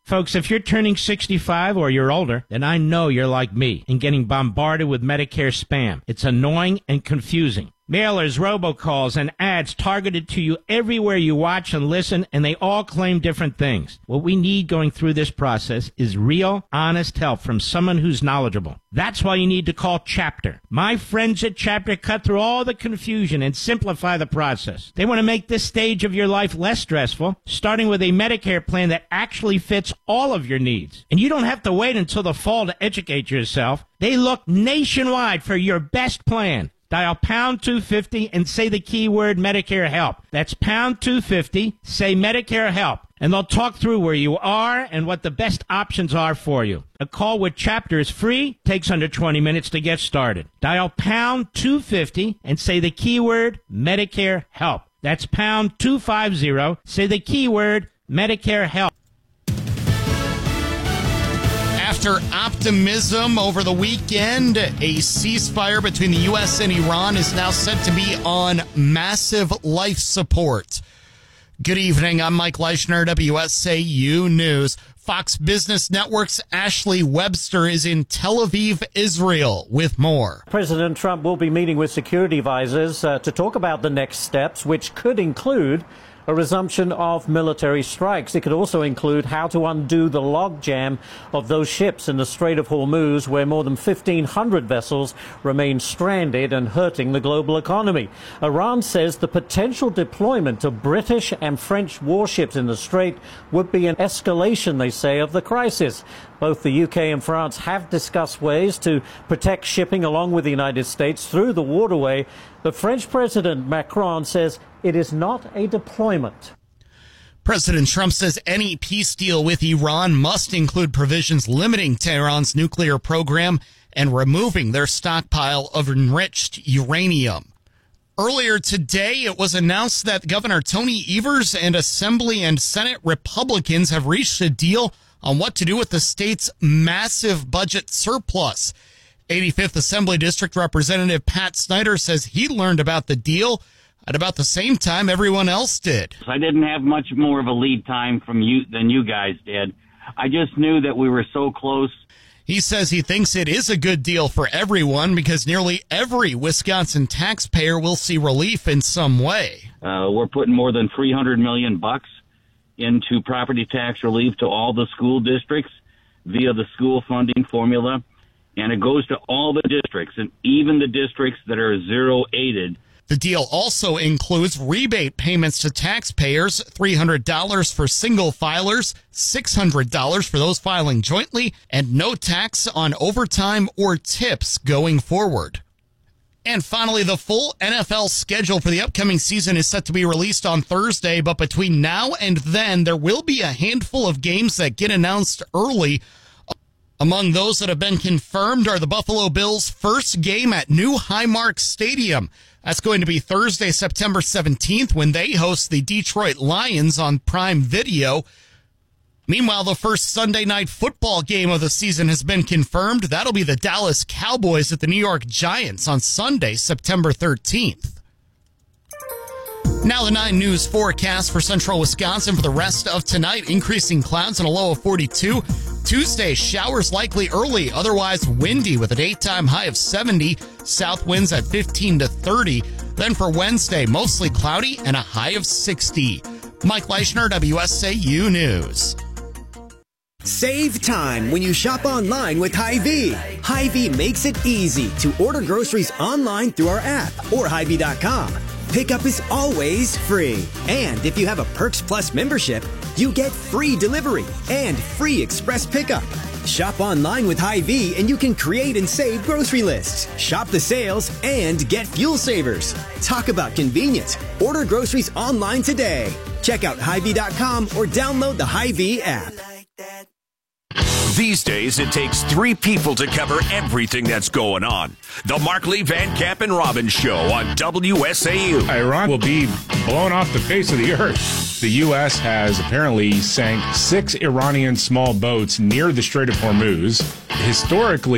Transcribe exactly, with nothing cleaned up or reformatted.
Folks, if you're turning sixty-five or you're older, then I know you're like me and getting bombarded with Medicare spam. It's annoying and confusing. Mailers, robocalls, and ads targeted to you everywhere you watch and listen, and they all claim different things. What we need going through this process is real, honest help from someone who's knowledgeable. That's why you need to call Chapter. My friends at Chapter cut through all the confusion and simplify the process. They want to make this stage of your life less stressful, starting with a Medicare plan that actually fits all of your needs. And you don't have to wait until the fall to educate yourself. They look nationwide for your best plan. Dial pound two fifty and say the keyword Medicare Help. That's pound two fifty, say Medicare Help, and they'll talk through where you are and what the best options are for you. A call with Chapter is free, takes under twenty minutes to get started. Dial pound two fifty and say the keyword Medicare Help. That's pound two fifty, say the keyword Medicare Help. After optimism over the weekend, a ceasefire between the U S and Iran is now said to be on massive life support. Good evening. I'm Mike Leischner, W S A U News. Fox Business Network's Ashley Webster is in Tel Aviv, Israel, with more. President Trump will be meeting with security advisors uh, to talk about the next steps, which could include a resumption of military strikes. It could also include how to undo the logjam of those ships in the Strait of Hormuz, where more than fifteen hundred vessels remain stranded and hurting the global economy. Iran says the potential deployment of British and French warships in the Strait would be an escalation, they say, of the crisis. Both the U K and France have discussed ways to protect shipping along with the United States through the waterway. The French President Macron says it is not a deployment. President Trump says any peace deal with Iran must include provisions limiting Tehran's nuclear program and removing their stockpile of enriched uranium. Earlier today, it was announced that Governor Tony Evers and Assembly and Senate Republicans have reached a deal on what to do with the state's massive budget surplus. eighty-fifth Assembly District Representative Pat Snyder says he learned about the deal at about the same time everyone else did. I didn't have much more of a lead time from you than you guys did. I just knew that we were so close. He says he thinks it is a good deal for everyone because nearly every Wisconsin taxpayer will see relief in some way. Uh, we're putting more than three hundred million bucks into property tax relief to all the school districts via the school funding formula. And it goes to all the districts, and even the districts that are zero-aided. The deal also includes rebate payments to taxpayers, three hundred dollars for single filers, six hundred dollars for those filing jointly, and no tax on overtime or tips going forward. And finally, the full N F L schedule for the upcoming season is set to be released on Thursday, but between now and then, there will be a handful of games that get announced early. Among those that have been confirmed are the Buffalo Bills' first game at New Highmark Stadium. That's going to be Thursday, September seventeenth, when they host the Detroit Lions on Prime Video. Meanwhile, the first Sunday night football game of the season has been confirmed. That'll be the Dallas Cowboys at the New York Giants on Sunday, September thirteenth. Now the nine News forecast for central Wisconsin for the rest of tonight. Increasing clouds and a low of forty-two. Tuesday, showers likely early, otherwise windy with a daytime high of seventy. South winds at fifteen to thirty. Then for Wednesday, mostly cloudy and a high of sixty. Mike Leischner, W S A U News. Save time when you shop online with Hy-Vee. Hy-Vee makes it easy to order groceries online through our app or Hy Vee dot com. Pickup is always free. And if you have a Perks Plus membership, you get free delivery and free express pickup. Shop online with Hy-Vee and you can create and save grocery lists, shop the sales, and get fuel savers. Talk about convenience. Order groceries online today. Check out Hy Vee dot com or download the Hy-Vee app. These days, it takes three people to cover everything that's going on. The Mark Lee Van Camp and Robbins Show on W S A U. Iran will be blown off the face of the earth. The U S has apparently sank six Iranian small boats near the Strait of Hormuz. Historically,